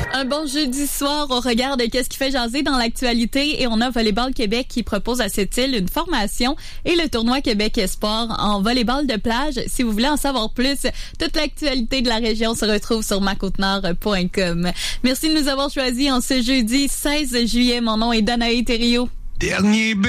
Un bon jeudi soir, on regarde qu'est-ce qui fait jaser dans l'actualité et on a Volleyball Québec qui propose à cette île une formation et le tournoi Québec Espoir en volleyball de plage. Si vous voulez en savoir plus, toute l'actualité de la région se retrouve sur macautenord.com. Merci de nous avoir choisis en ce jeudi 16 juillet. Mon nom est Danae Thériault. Dernier